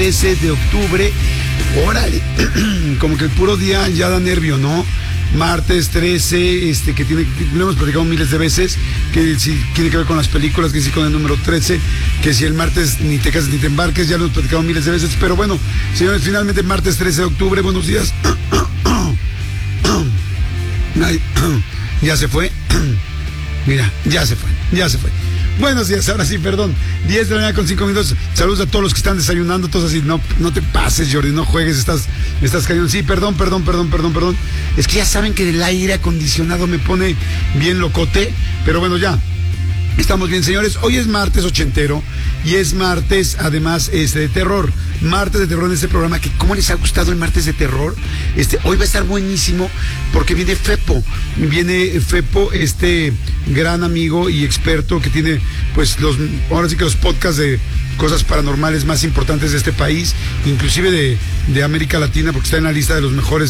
13 de octubre. Órale, como que el puro día ya da nervio, ¿no? Martes 13, que lo hemos platicado miles de veces, que si tiene que ver con las películas, que si con el número 13, que si el martes ni te cases ni te embarques, ya lo hemos platicado miles de veces, pero bueno, señores, finalmente martes 13 de octubre, buenos días. Ay, ya se fue. Mira, ya se fue. Buenos días, ahora sí, perdón. 10 de la mañana con 5 minutos. Saludos a todos los que están desayunando, todos así. No te pases, Jordi, no juegues, estás cayendo. Sí, perdón. Es que ya saben que el aire acondicionado me pone bien locote, pero bueno, ya. Estamos bien, señores. Hoy es martes ochentero y es martes, además, de terror. Martes de terror en este programa, que ¿cómo les ha gustado el martes de terror? Hoy va a estar buenísimo porque viene Fepo, este gran amigo y experto que tiene, pues, ahora sí que los podcasts de cosas paranormales más importantes de este país, inclusive de América Latina, porque está en la lista de los mejores